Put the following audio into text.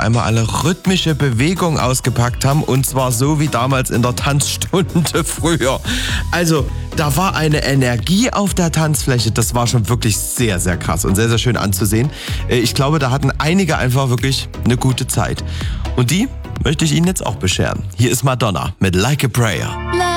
einmal alle rhythmische Bewegung ausgepackt haben und zwar so wie damals in der Tanzstunde früher. Also da war eine Energie auf der Tanzfläche, das war schon wirklich sehr, sehr krass und sehr, sehr schön anzusehen. Ich glaube, da hatten einige einfach wirklich eine gute Zeit. Und die möchte ich Ihnen jetzt auch bescheren. Hier ist Madonna mit Like a Prayer.